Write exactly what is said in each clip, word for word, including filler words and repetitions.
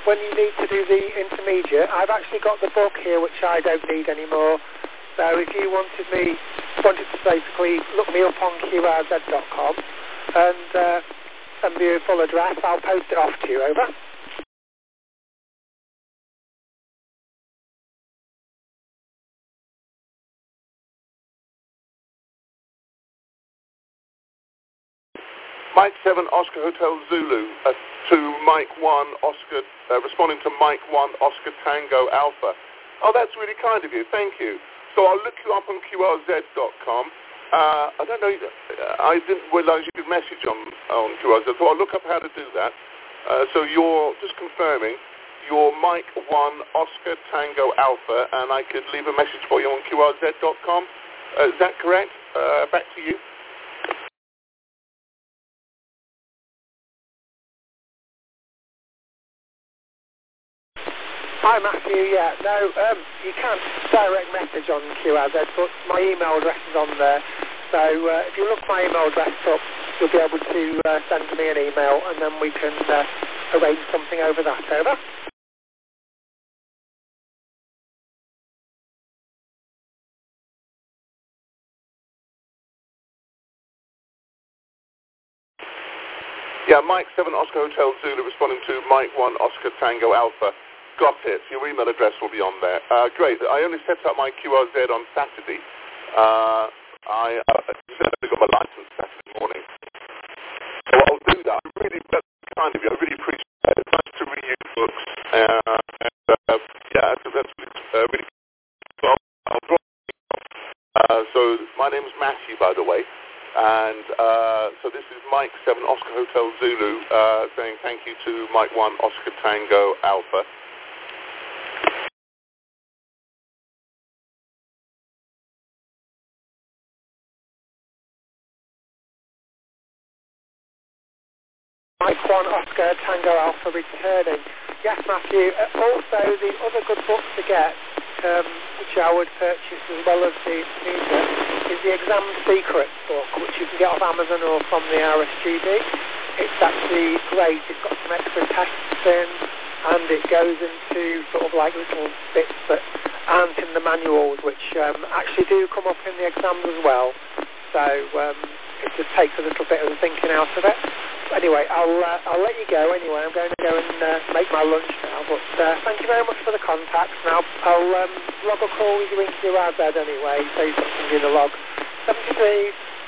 when you need to do the intermediate, I've actually got the book here, which I don't need anymore. So if you wanted me, wanted to basically look me up on Q R Z dot com and uh, send me a full address, I'll post it off to you. Over. Mike seven Oscar Hotel Zulu uh, to Mike one Oscar, uh, responding to Mike one Oscar Tango Alpha. Oh, that's really kind of you. Thank you. So I'll look you up on Q R Z dot com. Uh, I don't know, I didn't realize you could message on, on Q R Z, so I'll look up how to do that. Uh, so you're, just confirming, you're Mike one Oscar Tango Alpha, and I could leave a message for you on Q R Z dot com. Uh, is that correct? Uh, back to you. Hi Matthew, yeah, no, um, you can't direct message on Q R Z, but my email address is on there. So uh, if you look my email address up, you'll be able to uh, send me an email, and then we can uh, arrange something over that. Over. Yeah, Mike seven Oscar Hotel Zulu responding to Mike one Oscar Tango Alpha. Got it. Your email address will be on there. Uh, great. I only set up my Q R Z on Saturday. Uh, I uh, got my license Saturday morning. So I'll do that. I'm really, that's kind of you. I really appreciate it. It's nice to read your books. Uh, and, uh, yeah, that's, that's really, uh, really so I'll, I'll drop uh, So my name is Matthew, by the way. And uh, so this is Mike seven Oscar Hotel Zulu uh, saying thank you to Mike one Oscar Tango Alpha. Mike one Oscar Tango Alpha returning. Yes, Matthew. Uh, also, the other good book to get, um, which I would purchase as well as the media, is the Exam Secrets book, which you can get off Amazon or from the R S G B. It's actually great. It's got some extra tests in, and it goes into sort of like little bits that aren't in the manuals, which um, actually do come up in the exams as well. So um, it just takes a little bit of the thinking out of it. Anyway, I'll uh, I'll let you go anyway. I'm going to go and uh, make my lunch now. But uh, thank you very much for the contacts. Now I'll um, log a call with you into Q R Z anyway, so you've got something in the log. seventy-three.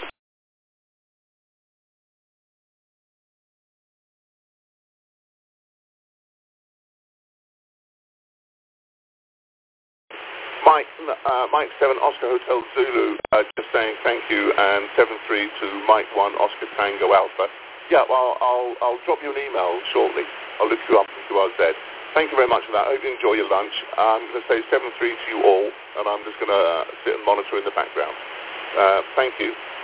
Mike, uh, Mike seven Oscar Hotel Zulu, uh, just saying thank you, and seven three to Mike one Oscar Tango Alpha. Yeah, well, I'll, I'll drop you an email shortly. I'll look you up on Q R Z. Thank you very much for that. I hope you enjoy your lunch. I'm going to say seven three to you all, and I'm just going to uh, sit and monitor in the background. Uh, thank you.